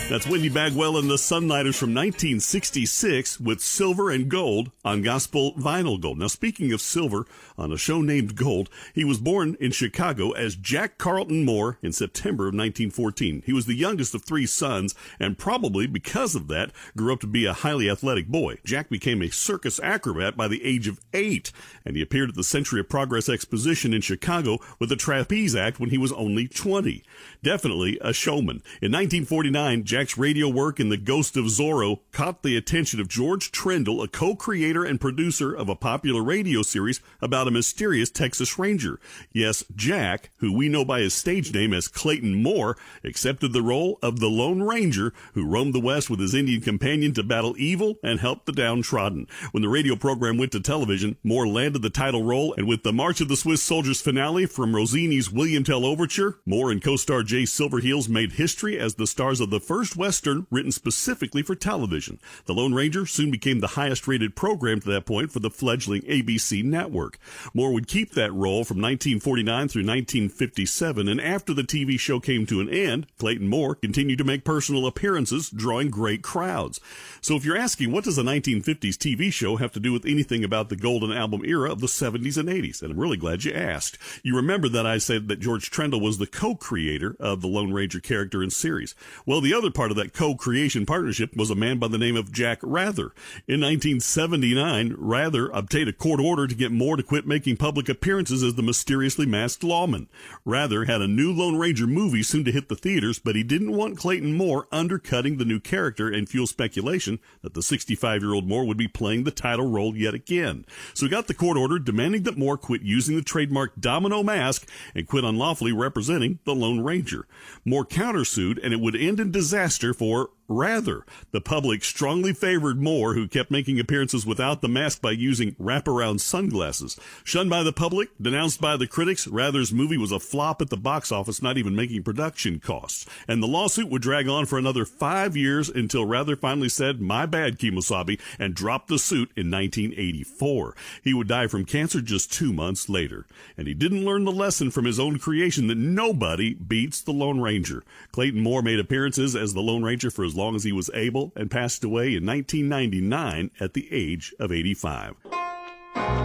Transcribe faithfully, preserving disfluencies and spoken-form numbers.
That's Wendy Bagwell and the Sunlighters from nineteen sixty-six with Silver and Gold on Gospel Vinyl Gold. Now, speaking of silver, on a show named Gold, he was born in Chicago as Jack Carlton Moore in September of nineteen fourteen. He was the youngest of three sons, and probably because of that, grew up to be a highly athletic boy. Jack became a circus acrobat by the age of eight, and he appeared at the Century of Progress Exposition in Chicago with the Trapeze Act when he was only twenty. Definitely a showman. In nineteen forty-nine, Jack's radio work in The Ghost of Zorro caught the attention of George Trendle, a co-creator and producer of a popular radio series about a mysterious Texas Ranger. Yes, Jack, who we know by his stage name as Clayton Moore, accepted the role of the Lone Ranger who roamed the West with his Indian companion to battle evil and help the downtrodden. When the radio program went to television, Moore landed the title role, and with the March of the Swiss Soldiers finale from Rossini's William Tell Overture, Moore and co-star Jay Silverheels made history as the stars of the first Western written specifically for television. The Lone Ranger soon became the highest-rated program to that point for the fledgling A B C network. Moore would keep that role from nineteen forty-nine through nineteen fifty-seven, and after the T V show came to an end, Clayton Moore continued to make personal appearances, drawing great crowds. So if you're asking, what does a nineteen fifties T V show have to do with anything about the golden album era of the seventies and eighties? And I'm really glad you asked. You remember that I said that George Trendle was the co-creator of the Lone Ranger character and series. Well, the other part of that co-creation partnership was a man by the name of Jack Rather. In nineteen seventy-nine, Rather obtained a court order to get Moore to quit making public appearances as the mysteriously masked lawman. Rather had a new Lone Ranger movie soon to hit the theaters, but he didn't want Clayton Moore undercutting the new character and fuel speculation that the sixty-five-year-old Moore would be playing the title role yet again. So he got the court order demanding that Moore quit using the trademark domino mask and quit unlawfully representing the Lone Ranger. Moore countersued, and it would end in disaster for Rather. The public strongly favored Moore, who kept making appearances without the mask by using wraparound sunglasses. Shunned by the public, denounced by the critics, Rather's movie was a flop at the box office, not even making production costs. And the lawsuit would drag on for another five years until Rather finally said, "My bad, Kemosabe," and dropped the suit in nineteen eighty-four. He would die from cancer just two months later. And he didn't learn the lesson from his own creation that nobody beats the Lone Ranger. Clayton Moore made appearances as the Lone Ranger for as long as he was able and passed away in nineteen ninety-nine at the age of eighty-five.